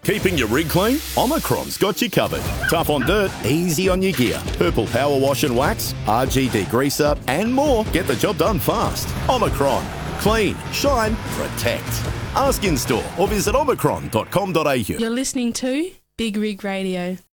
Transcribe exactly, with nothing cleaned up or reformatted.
Keeping your rig clean? Omicron's got you covered. Tough on dirt, easy on your gear. Purple power wash and wax, R G degreaser, and more. Get the job done fast. Omicron. Clean, shine, protect. Ask in store or visit omicron dot com dot a u. You're listening to Big Rig Radio.